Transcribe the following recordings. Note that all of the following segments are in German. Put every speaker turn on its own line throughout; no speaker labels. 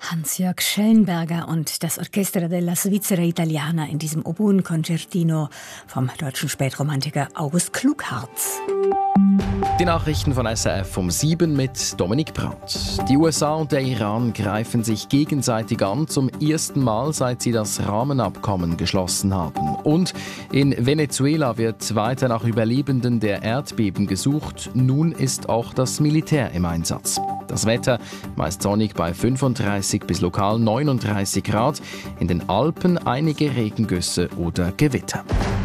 Hans-Jörg Schellenberger und das Orchestra della Svizzera Italiana in diesem Oboen-Concertino vom deutschen Spätromantiker August Klugharz.
Die Nachrichten von SRF um 7 mit Dominik Brandt. Die USA und der Iran greifen sich gegenseitig an, zum ersten Mal, seit sie das Rahmenabkommen geschlossen haben. Und in Venezuela wird weiter nach Überlebenden der Erdbeben gesucht. Nun ist auch das Militär im Einsatz. Das Wetter meist sonnig bei 35 bis lokal 39 Grad. In den Alpen einige Regengüsse oder Gewitter.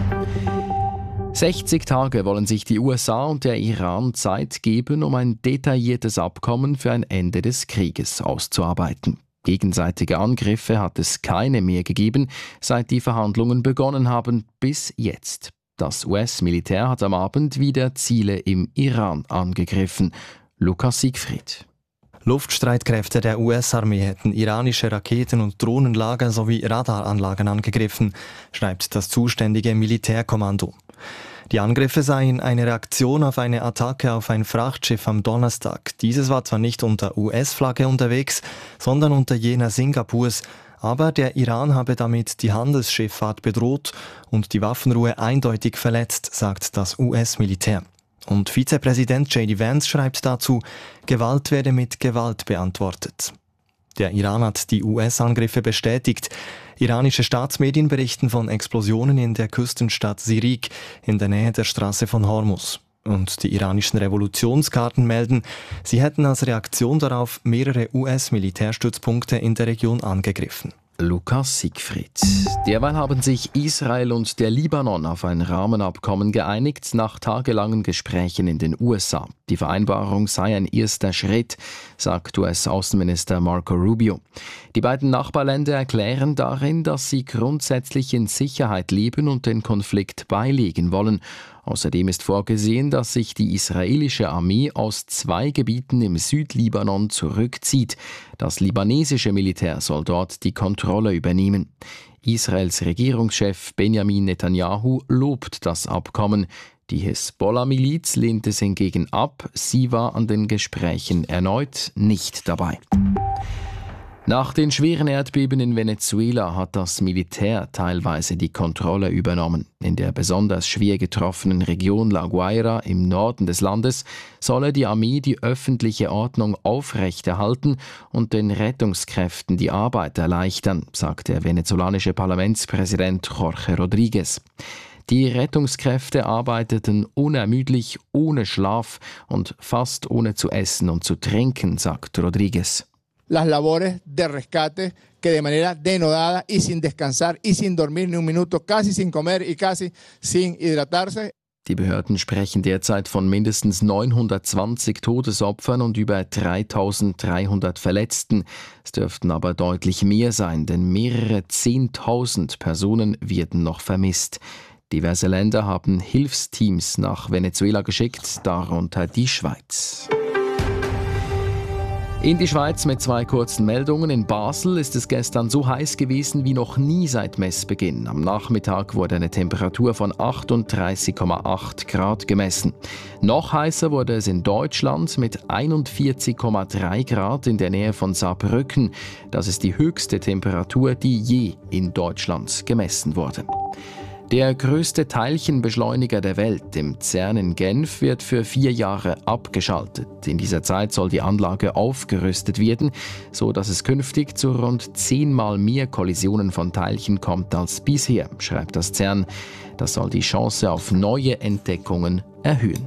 60 Tage wollen sich die USA und der Iran Zeit geben, um ein detailliertes Abkommen für ein Ende des Krieges auszuarbeiten. Gegenseitige Angriffe hat es keine mehr gegeben, seit die Verhandlungen begonnen haben, bis jetzt. Das US-Militär hat am Abend wieder Ziele im Iran angegriffen. Lukas Siegfried.
Luftstreitkräfte der US-Armee hätten iranische Raketen- und Drohnenlager sowie Radaranlagen angegriffen, schreibt das zuständige Militärkommando. Die Angriffe seien eine Reaktion auf eine Attacke auf ein Frachtschiff am Donnerstag. Dieses war zwar nicht unter US-Flagge unterwegs, sondern unter jener Singapurs, aber der Iran habe damit die Handelsschifffahrt bedroht und die Waffenruhe eindeutig verletzt, sagt das US-Militär. Und Vizepräsident J.D. Vance schreibt dazu, Gewalt werde mit Gewalt beantwortet. Der Iran hat die US-Angriffe bestätigt. Iranische Staatsmedien berichten von Explosionen in der Küstenstadt Sirik in der Nähe der Straße von Hormuz. Und die iranischen Revolutionsgarden melden, sie hätten als Reaktion darauf mehrere US-Militärstützpunkte in der Region angegriffen.
Lukas Siegfried. Derweil haben sich Israel und der Libanon auf ein Rahmenabkommen geeinigt, nach tagelangen Gesprächen in den USA. Die Vereinbarung sei ein erster Schritt, sagt US-Außenminister Marco Rubio. Die beiden Nachbarländer erklären darin, dass sie grundsätzlich in Sicherheit leben und den Konflikt beilegen wollen. Außerdem ist vorgesehen, dass sich die israelische Armee aus 2 Gebieten im Südlibanon zurückzieht. Das libanesische Militär soll dort die Kontrolle übernehmen. Israels Regierungschef Benjamin Netanyahu lobt das Abkommen. Die Hisbollah-Miliz lehnt es hingegen ab. Sie war an den Gesprächen erneut nicht dabei. Nach den schweren Erdbeben in Venezuela hat das Militär teilweise die Kontrolle übernommen. In der besonders schwer getroffenen Region La Guaira im Norden des Landes solle die Armee die öffentliche Ordnung aufrechterhalten und den Rettungskräften die Arbeit erleichtern, sagt der venezolanische Parlamentspräsident Jorge Rodríguez. Die Rettungskräfte arbeiteten unermüdlich, ohne Schlaf und fast ohne zu essen und zu trinken, sagt Rodríguez.
Las labores de rescate que de manera denodada y sin descansar y sin dormir ni un minuto, casi sin comer y casi sin hidratarse.
Die Behörden sprechen derzeit von mindestens 920 Todesopfern und über 3.300 Verletzten. Es dürften aber deutlich mehr sein, denn mehrere 10.000 Personen werden noch vermisst. Diverse Länder haben Hilfsteams nach Venezuela geschickt, darunter die Schweiz. In die Schweiz mit 2 kurzen Meldungen. In Basel ist es gestern so heiß gewesen wie noch nie seit Messbeginn. Am Nachmittag wurde eine Temperatur von 38,8 Grad gemessen. Noch heißer wurde es in Deutschland mit 41,3 Grad in der Nähe von Saarbrücken. Das ist die höchste Temperatur, die je in Deutschland gemessen wurde. Der größte Teilchenbeschleuniger der Welt, im CERN in Genf, wird für 4 Jahre abgeschaltet. In dieser Zeit soll die Anlage aufgerüstet werden, so dass es künftig zu rund 10-mal mehr Kollisionen von Teilchen kommt als bisher, schreibt das CERN. Das soll die Chance auf neue Entdeckungen erhöhen.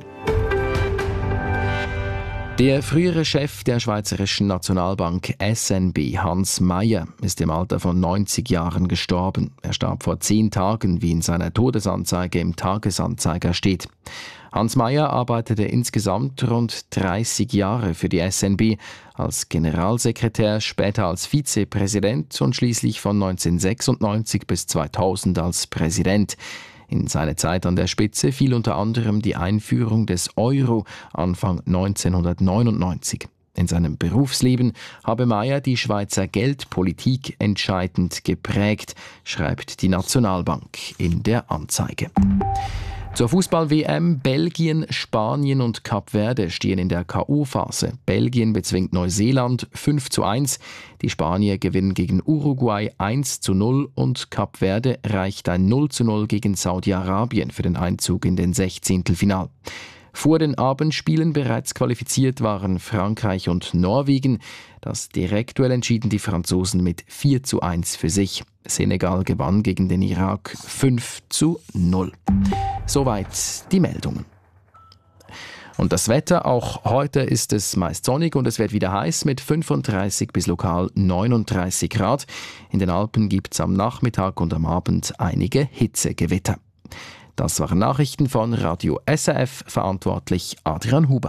Der frühere Chef der Schweizerischen Nationalbank SNB, Hans Mayer, ist im Alter von 90 Jahren gestorben. Er starb vor 10 Tagen, wie in seiner Todesanzeige im Tagesanzeiger steht. Hans Mayer arbeitete insgesamt rund 30 Jahre für die SNB, als Generalsekretär, später als Vizepräsident und schließlich von 1996 bis 2000 als Präsident. In seine Zeit an der Spitze fiel unter anderem die Einführung des Euro Anfang 1999. In seinem Berufsleben habe Mayer die Schweizer Geldpolitik entscheidend geprägt, schreibt die Nationalbank in der Anzeige. Zur Fußball-WM: Belgien, Spanien und Kap Verde stehen in der K.O.-Phase. Belgien bezwingt Neuseeland 5:1. Die Spanier gewinnen gegen Uruguay 1:0 und Kap Verde reicht ein 0:0 gegen Saudi-Arabien für den Einzug in den 16. Vor den Abendspielen bereits qualifiziert waren Frankreich und Norwegen. Das Direktduell entschieden die Franzosen mit 4:1 für sich. Senegal gewann gegen den Irak 5:0. Soweit die Meldungen. Und das Wetter, auch heute ist es meist sonnig und es wird wieder heiß mit 35 bis lokal 39 Grad. In den Alpen gibt es am Nachmittag und am Abend einige Hitzegewitter. Das waren Nachrichten von Radio SRF, verantwortlich Adrian Huber.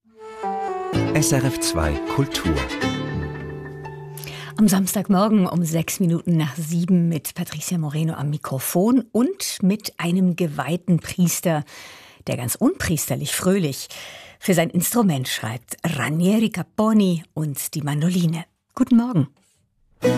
SRF 2 Kultur.
Am Samstagmorgen um 6:06 mit Patricia Moreno am Mikrofon und mit einem geweihten Priester, der ganz unpriesterlich fröhlich für sein Instrument schreibt. Ranieri Capponi und die Mandoline. Guten Morgen.